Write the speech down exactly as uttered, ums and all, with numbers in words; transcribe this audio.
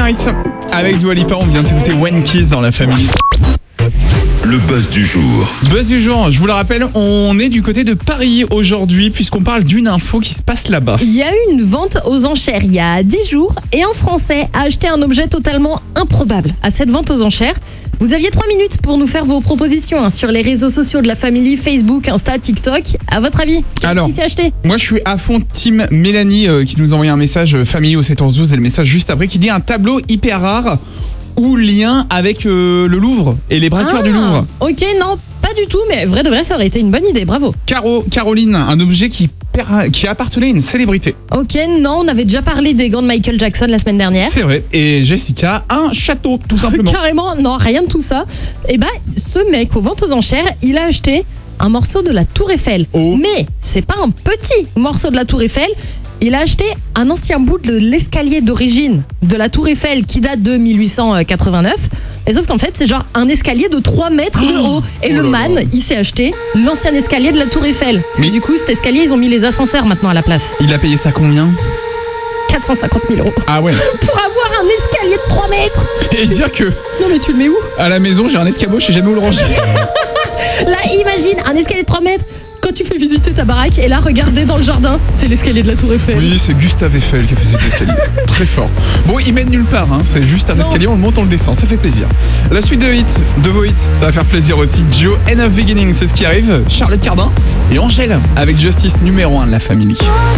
Harris avec Dua Lipa, on vient d'écouter One Kiss dans la famille. Le buzz du jour. Buzz du jour, je vous le rappelle, on est du côté de Paris aujourd'hui puisqu'on parle d'une info qui se passe là-bas. Il y a eu une vente aux enchères il y a dix jours et un Français a acheté un objet totalement improbable à cette vente aux enchères. Vous aviez trois minutes pour nous faire vos propositions hein, sur les réseaux sociaux de la famille, Facebook, Insta, TikTok. À votre avis, qu'est-ce Alors, qui s'est acheté? Moi je suis à fond team Mélanie euh, qui nous a envoyé un message euh, famille au sept onze douze et le message juste après qui dit un tableau hyper rare ou lien avec euh, le Louvre et les braqueurs Ah, du Louvre. Ok, non, pas du tout, mais vrai de vrai, ça aurait été une bonne idée, bravo. Caro, Caroline, un objet qui, per- qui appartenait à une célébrité. Ok, non, on avait déjà parlé des gants de Michael Jackson la semaine dernière. C'est vrai. Et Jessica, un château, tout simplement. Carrément, non, rien de tout ça. Et bah, ce mec, aux ventes aux enchères, il a acheté un morceau de la Tour Eiffel. Oh. Mais c'est pas un petit morceau de la Tour Eiffel. Il a acheté un ancien bout de l'escalier d'origine de la Tour Eiffel qui date de mille huit cent quatre-vingt-neuf. Et sauf qu'en fait, c'est genre un escalier de trois mètres de haut. Et Oh le là man, là. il s'est acheté l'ancien escalier de la Tour Eiffel. Parce Mais- que du coup, cet escalier, ils ont mis les ascenseurs maintenant à la place. Il a payé ça combien? quatre cent cinquante mille euros. Ah ouais. Pour avoir un escalier de trois mètres. Et dire que Non mais tu le mets où? à la maison, j'ai un escabeau, je sais jamais où le ranger. Là, imagine un escalier de trois mètres quand tu fais visiter ta baraque et là, regardez dans le jardin, c'est l'escalier de la Tour Eiffel. Oui, c'est Gustave Eiffel qui a fait cet escalier. Très fort. Bon, il mène nulle part, hein. C'est juste un Non. escalier, on le monte, on le descend, ça fait plaisir. La suite de hits, de vos hits, ça va faire plaisir aussi. Joe, End of Beginning, c'est ce qui arrive. Charlotte Cardin et Angèle avec Justice numéro un de la famille.